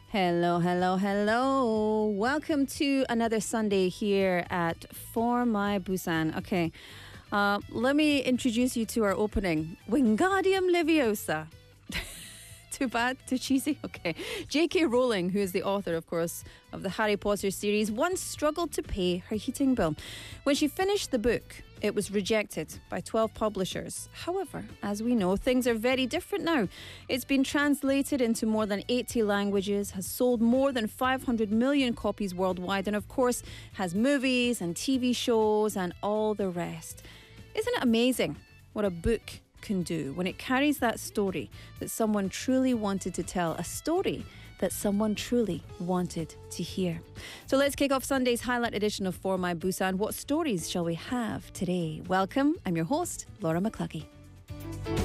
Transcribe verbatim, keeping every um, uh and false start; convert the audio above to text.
Hello, hello, hello. Welcome to another Sunday here at For My Busan. Okay, uh, let me introduce you to our opening. Wingardium Leviosa. Too bad? Too cheesy? Okay. J K. Rowling, who is the author, of course, of the Harry Potter series, once struggled to pay her heating bill. When she finished the book, it was rejected by twelve publishers. However, as we know, things are very different now. It's been translated into more than eighty languages, has sold more than five hundred million copies worldwide, and of course, has movies and T V shows and all the rest. Isn't it amazing what a book can do when it carries that story that someone truly wanted to tell, a story that someone truly wanted to hear? So let's kick off Sunday's highlight edition of For My Busan. What stories shall we have today? Welcome, I'm your host, Laura McCluggey.